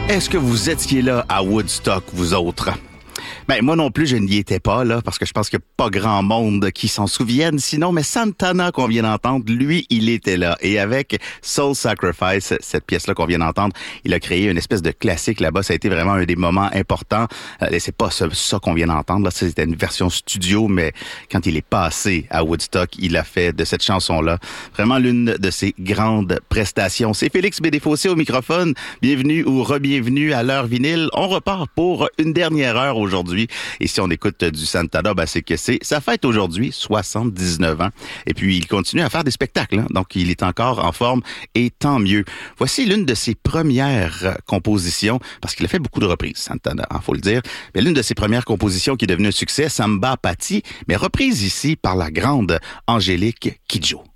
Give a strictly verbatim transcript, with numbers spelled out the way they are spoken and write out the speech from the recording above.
Est-ce que vous étiez là à Woodstock, vous autres? Ben, moi non plus, je n'y étais pas, là, parce que je pense qu'il n'y a pas grand monde qui s'en souviennent. Sinon, mais Santana, qu'on vient d'entendre, lui, il était là. Et avec Soul Sacrifice, cette pièce-là qu'on vient d'entendre, il a créé une espèce de classique là-bas. Ça a été vraiment un des moments importants. Euh, et c'est pas ça, ça qu'on vient d'entendre, là. C'était une version studio, mais quand il est passé à Woodstock, il a fait de cette chanson-là vraiment l'une de ses grandes prestations. C'est Félix Bédéfossé au microphone. Bienvenue ou re-bienvenue à l'heure vinyle. On repart pour une dernière heure aujourd'hui. Et si on écoute du Santana, ben c'est que c'est sa fête aujourd'hui, soixante-dix-neuf ans. Et puis, il continue à faire des spectacles, hein, donc il est encore en forme et tant mieux. Voici l'une de ses premières compositions, parce qu'il a fait beaucoup de reprises, Santana, hein, faut le dire. Mais l'une de ses premières compositions qui est devenue un succès, Samba Patti, mais reprise ici par la grande Angélique Kidjo.